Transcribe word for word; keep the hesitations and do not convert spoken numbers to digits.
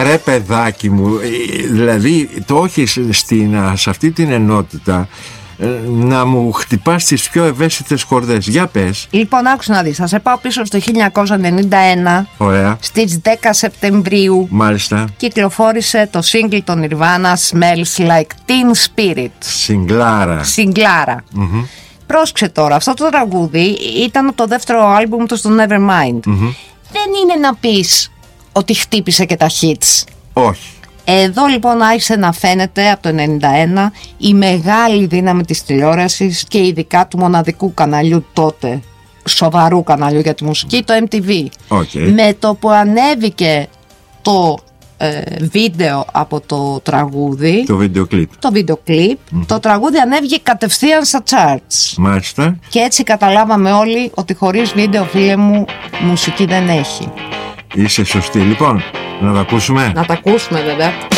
ρε παιδάκι μου, δηλαδή το έχεις στην, σε αυτή την ενότητα να μου χτυπάς τις πιο ευαίσθητες χορδές. Για πες. Λοιπόν, άκουσα να δεις. Θα σε πάω πίσω στο χίλια εννιακόσια ενενήντα ένα. Ωραία. Στις δέκα Σεπτεμβρίου. Μάλιστα. Κυκλοφόρησε το single των Nirvana Smells Like Teen Spirit. Συγκλάρα. Συγκλάρα. Mm-hmm. Πρόσεξε τώρα, αυτό το τραγούδι ήταν το δεύτερο άλμπουμ του στο Nevermind. Mm-hmm. Δεν είναι να πεις ότι χτύπησε και τα hits. Όχι. Εδώ λοιπόν άρχισε να φαίνεται από το ενενήντα ένα η μεγάλη δύναμη της τηλεόρασης και ειδικά του μοναδικού καναλιού τότε, σοβαρού καναλιού για τη μουσική, το εμ τι βι. Okay. Με το που ανέβηκε το ε, βίντεο από το τραγούδι, το βίντεο κλιπ, το, βίντεο κλιπ, mm-hmm. το τραγούδι ανέβηκε κατευθείαν στα charts. Μάλιστα. Και έτσι καταλάβαμε όλοι ότι χωρίς βίντεο, φίλε μου, μουσική δεν έχει. Είσαι σωστή. Λοιπόν, να τα ακούσουμε. Να τα ακούσουμε βέβαια.